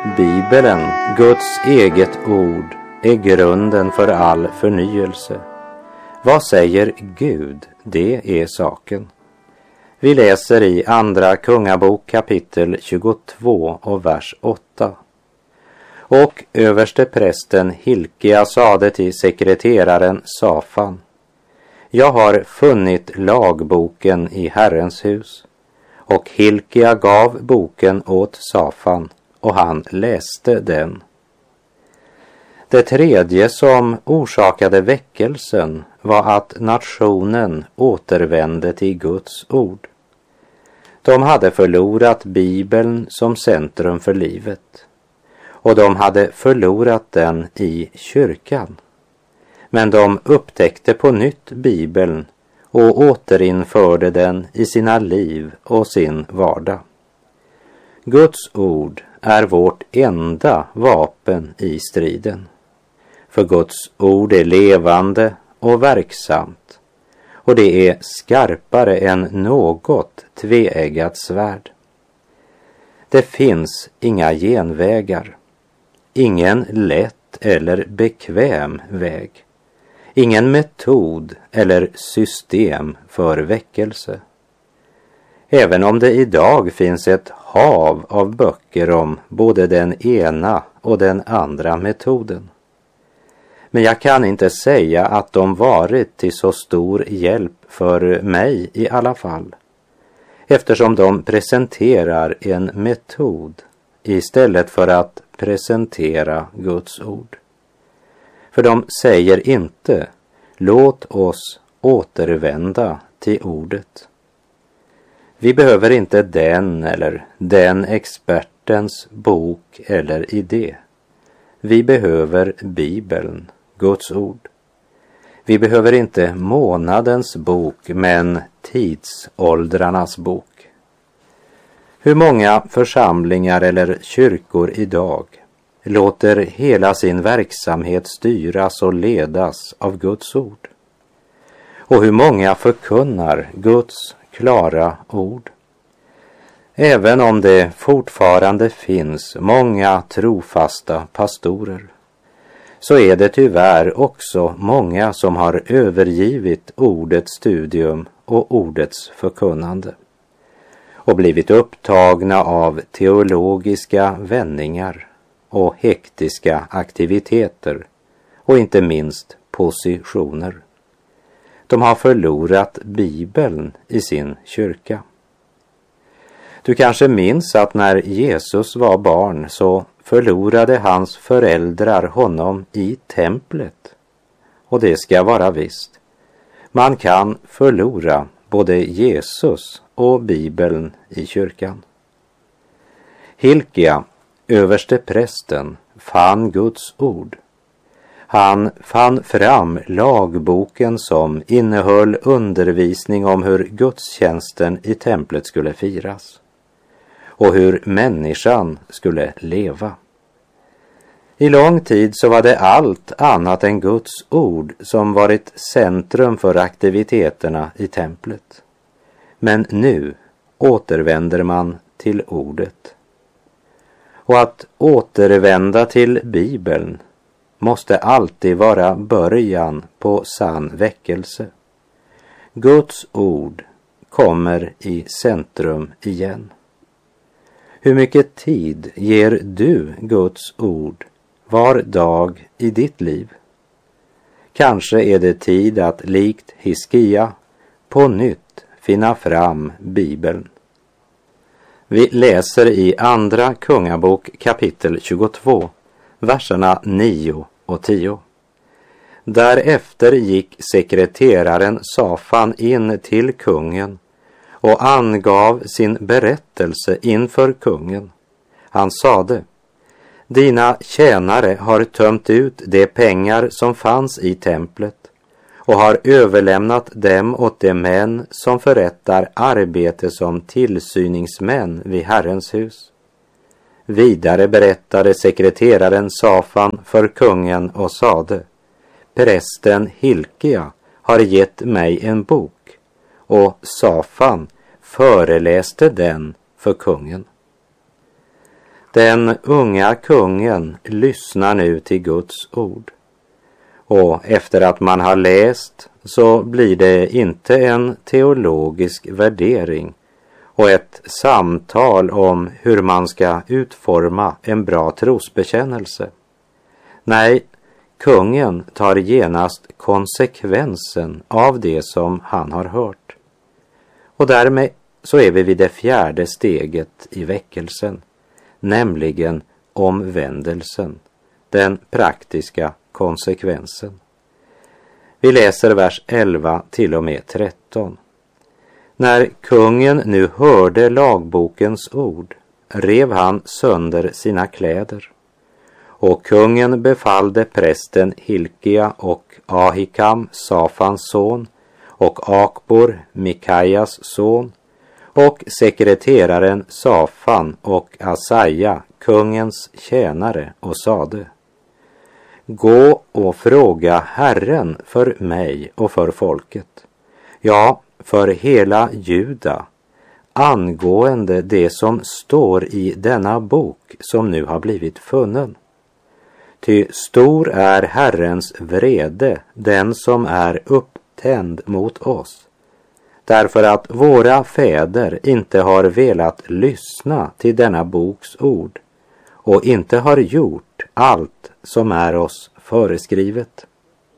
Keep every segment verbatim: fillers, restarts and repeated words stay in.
Bibeln, Guds eget ord, är grunden för all förnyelse. Vad säger Gud? Det är saken. Vi läser i andra kungabok kapitel tjugotvå och vers åtta. Och översteprästen Hilkia sade till sekreteraren Safan: Jag har funnit lagboken i Herrens hus. Och Hilkia gav boken åt Safan, och han läste den. Det tredje som orsakade väckelsen var att nationen återvände till Guds ord. De hade förlorat Bibeln som centrum för livet, och de hade förlorat den i kyrkan. Men de upptäckte på nytt Bibeln och återinförde den i sina liv och sin vardag. Guds ord är vårt enda vapen i striden. För Guds ord är levande och verksamt, och det är skarpare än något tveeggat svärd. Det finns inga genvägar, ingen lätt eller bekväm väg, ingen metod eller system för väckelse. Även om det idag finns ett hav av böcker om både den ena och den andra metoden. Men jag kan inte säga att de varit till så stor hjälp för mig i alla fall, eftersom de presenterar en metod istället för att presentera Guds ord. För de säger inte: låt oss återvända till ordet. Vi behöver inte den eller den expertens bok eller idé. Vi behöver Bibeln, Guds ord. Vi behöver inte månadens bok, men tidsåldrarnas bok. Hur många församlingar eller kyrkor idag låter hela sin verksamhet styras och ledas av Guds ord? Och hur många förkunnar Guds klara ord? Även om det fortfarande finns många trofasta pastorer, så är det tyvärr också många som har övergivit ordets studium och ordets förkunnande och blivit upptagna av teologiska vändningar och hektiska aktiviteter och inte minst positioner. De har förlorat Bibeln i sin kyrka. Du kanske minns att när Jesus var barn så förlorade hans föräldrar honom i templet. Och det ska vara visst. Man kan förlora både Jesus och Bibeln i kyrkan. Hilkia, översteprästen, fann Guds ord. Han fann fram lagboken som innehöll undervisning om hur gudstjänsten i templet skulle firas och hur människan skulle leva. I lång tid så var det allt annat än Guds ord som varit centrum för aktiviteterna i templet. Men nu återvänder man till ordet. Och att återvända till Bibeln måste alltid vara början på sann väckelse. Guds ord kommer i centrum igen. Hur mycket tid ger du Guds ord var dag i ditt liv? Kanske är det tid att likt Hiskia på nytt finna fram Bibeln. Vi läser i andra kungabok kapitel tjugotvå, verserna nio och tio. Därefter gick sekreteraren Safan in till kungen och angav sin berättelse inför kungen. Han sade: Dina tjänare har tömt ut de pengar som fanns i templet och har överlämnat dem åt de män som förrättar arbete som tillsyningsmän vid Herrens hus. Vidare berättade sekreteraren Safan för kungen och sade: Prästen Hilkia har gett mig en bok, och Safan föreläste den för kungen. Den unga kungen lyssnar nu till Guds ord. Och efter att man har läst så blir det inte en teologisk värdering och ett samtal om hur man ska utforma en bra trosbekännelse. Nej, kungen tar genast konsekvensen av det som han har hört. Och därmed så är vi vid det fjärde steget i väckelsen, nämligen omvändelsen, den praktiska konsekvensen. Vi läser vers elva till och med tretton. När kungen nu hörde lagbokens ord rev han sönder sina kläder. Och kungen befallde prästen Hilkia och Ahikam, Safans son, och Akbor, Mikajas son, och sekreteraren Safan och Asaja, kungens tjänare, och sade: Gå och fråga Herren för mig och för folket, ja, för hela Juda, angående det som står i denna bok som nu har blivit funnen. Ty stor är Herrens vrede, den som är upptänd mot oss, därför att våra fäder inte har velat lyssna till denna boks ord och inte har gjort allt som är oss föreskrivet.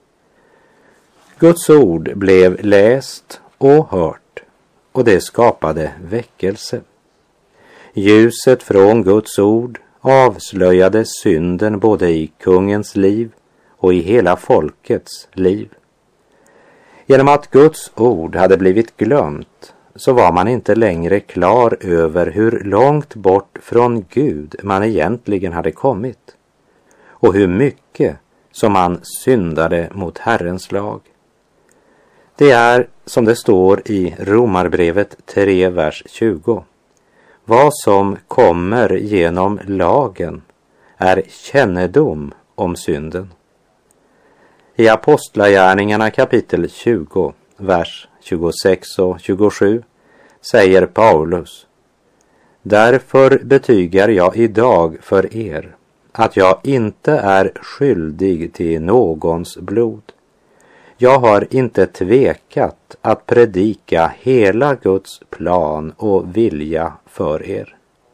Guds ord blev läst och hört, och det skapade väckelse. Ljuset från Guds ord avslöjade synden både i kungens liv och i hela folkets liv. Genom att Guds ord hade blivit glömt så var man inte längre klar över hur långt bort från Gud man egentligen hade kommit och hur mycket som man syndade mot Herrens lag. Det är som det står i Romarbrevet tre, vers tjugo. Vad som kommer genom lagen är kännedom om synden. I Apostlagärningarna kapitel tjugo, vers tjugosex och tjugosju säger Paulus: Därför betygar jag idag för er att jag inte är skyldig till någons blod. Jag har inte tvekat att predika hela Guds plan och vilja för er.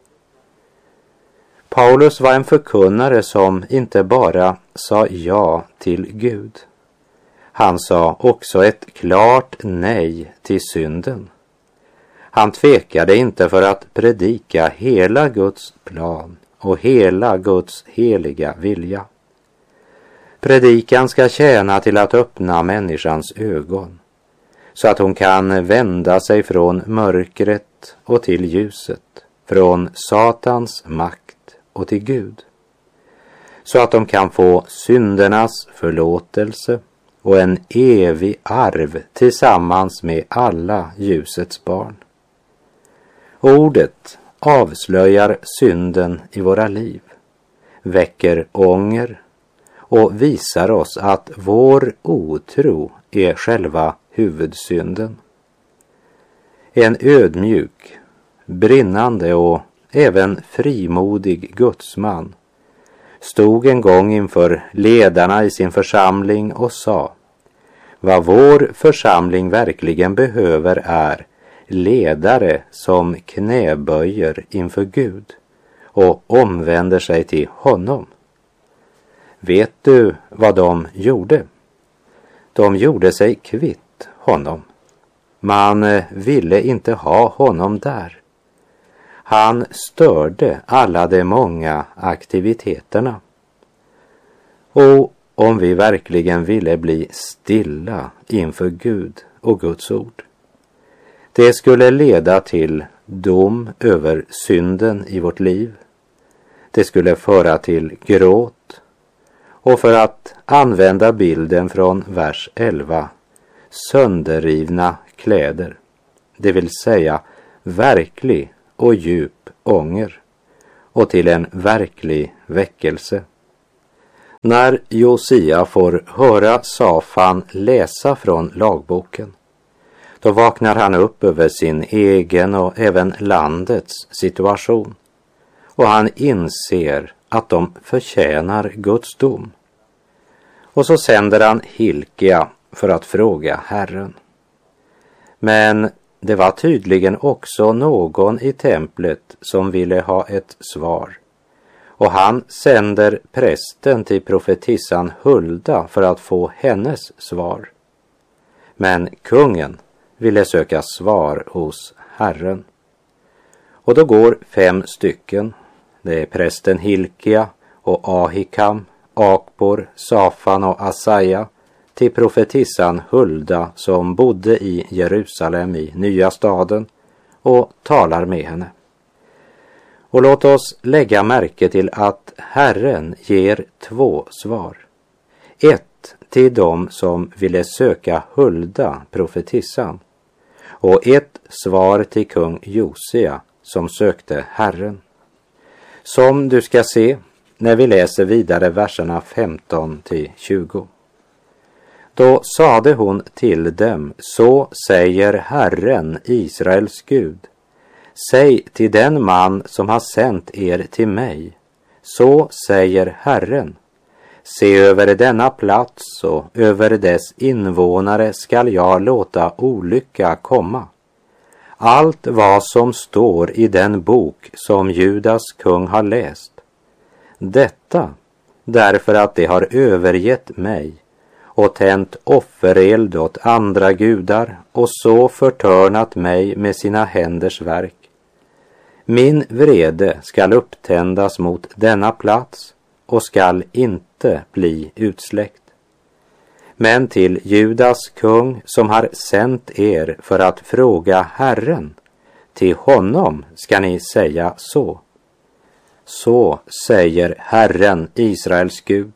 Paulus var en förkunnare som inte bara sa ja till Gud. Han sa också ett klart nej till synden. Han tvekade inte för att predika hela Guds plan och hela Guds heliga vilja. Predikan ska tjäna till att öppna människans ögon, så att hon kan vända sig från mörkret och till ljuset, från Satans makt och till Gud, så att de kan få syndernas förlåtelse och en evig arv tillsammans med alla ljusets barn. Ordet avslöjar synden i våra liv, väcker ånger och visar oss att vår otro är själva huvudsynden. En ödmjuk, brinnande och även frimodig gudsman stod en gång inför ledarna i sin församling och sa: vad vår församling verkligen behöver är ledare som knäböjer inför Gud och omvänder sig till honom. Vet du vad de gjorde? De gjorde sig kvitt honom. Man ville inte ha honom där. Han störde alla de många aktiviteterna. Och om vi verkligen ville bli stilla inför Gud och Guds ord, det skulle leda till dom över synden i vårt liv. Det skulle föra till gråt och, för att använda bilden från vers elva, sönderrivna kläder, det vill säga verklig och djup ånger, och till en verklig väckelse. När Josia får höra Safan läsa från lagboken, då vaknar han upp över sin egen och även landets situation och han inser att de förtjänar Guds dom. Och så sänder han Hilkia för att fråga Herren. Men det var tydligen också någon i templet som ville ha ett svar. Och han sänder prästen till profetissan Hulda för att få hennes svar. Men kungen ville söka svar hos Herren. Och då går fem stycken, det är prästen Hilkia och Ahikam, Akbor, Safan och Asaja, till profetissan Hulda som bodde i Jerusalem i nya staden och talar med henne. Och låt oss lägga märke till att Herren ger två svar. Ett till dem som ville söka Hulda, profetissan, och ett svar till kung Josia som sökte Herren. Som du ska se när vi läser vidare verserna femton till tjugo. Då sade hon till dem, så säger Herren, Israels Gud. Säg till den man som har sänt er till mig, så säger Herren. Se, över denna plats och över dess invånare skall jag låta olycka komma. Allt vad som står i den bok som Judas kung har läst. Detta därför att de har övergett mig och tänt offereld åt andra gudar och så förtörnat mig med sina händers verk. Min vrede skall upptändas mot denna plats och skall inte bli utsläckt. Men till Judas kung som har sänt er för att fråga Herren, till honom ska ni säga så. Så säger Herren, Israels Gud,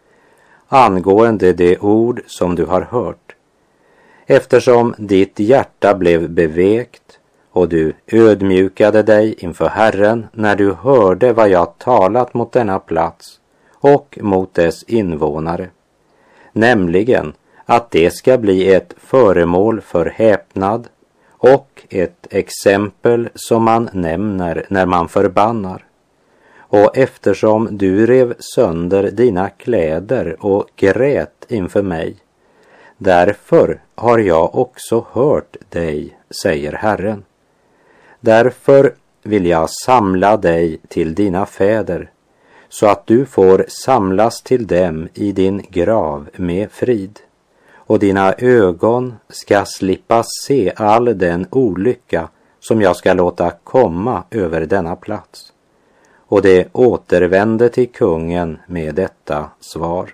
angående det ord som du har hört. Eftersom ditt hjärta blev bevekt och du ödmjukade dig inför Herren när du hörde vad jag talat mot denna plats och mot dess invånare, nämligen att det ska bli ett föremål för häpnad och ett exempel som man nämner när man förbannar. Och eftersom du rev sönder dina kläder och grät inför mig, därför har jag också hört dig, säger Herren. Därför vill jag samla dig till dina fäder, så att du får samlas till dem i din grav med frid, och dina ögon ska slippa se all den olycka som jag ska låta komma över denna plats. Och det återvände till kungen med detta svar.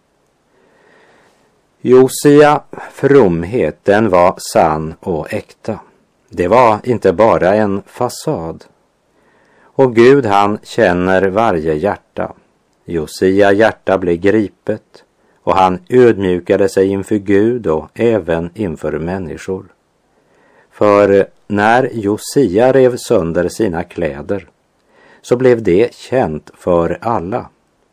Josia fromhet, den var sann och äkta. Det var inte bara en fasad. Och Gud, han känner varje hjärta. Josia hjärta blev gripet och han ödmjukade sig inför Gud och även inför människor. För när Josia rev sönder sina kläder så blev det känt för alla.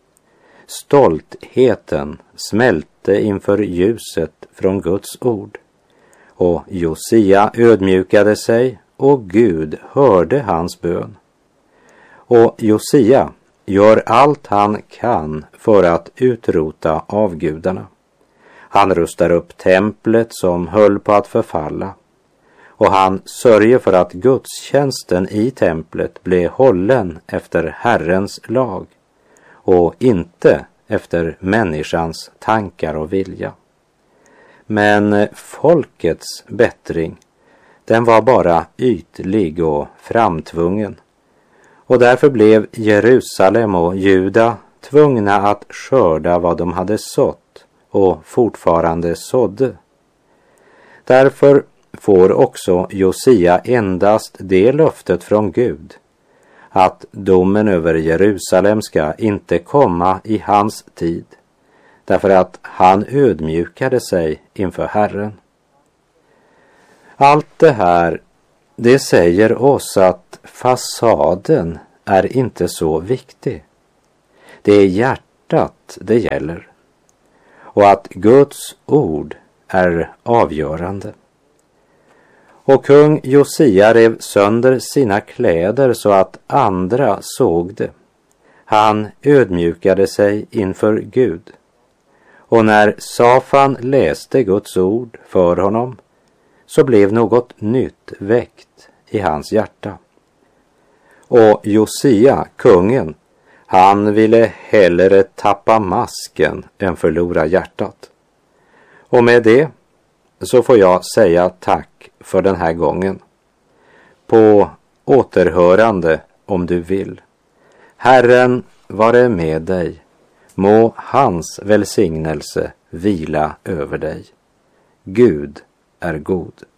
Stoltheten smälte inför ljuset från Guds ord. Och Josia ödmjukade sig och Gud hörde hans bön. Och Josia gör allt han kan för att utrota avgudarna. Han rustar upp templet som höll på att förfalla. Och han sörjer för att gudstjänsten i templet blev hållen efter Herrens lag och inte efter människans tankar och vilja. Men folkets bättring, den var bara ytlig och framtvungen. Och därför blev Jerusalem och Juda tvungna att skörda vad de hade sått och fortfarande sådde. Därför får också Josia endast det löftet från Gud, att domen över Jerusalem ska inte komma i hans tid, därför att han ödmjukade sig inför Herren. Allt det här, det säger oss att fasaden är inte så viktig. Det är hjärtat det gäller, och att Guds ord är avgörande. Och kung Josia rev sönder sina kläder så att andra såg det. Han ödmjukade sig inför Gud. Och när Safan läste Guds ord för honom så blev något nytt väckt i hans hjärta. Och Josia, kungen, han ville hellre tappa masken än förlora hjärtat. Och med det så får jag säga tack för den här gången. På återhörande om du vill. Herren vare med dig. Må hans välsignelse vila över dig. Gud är god.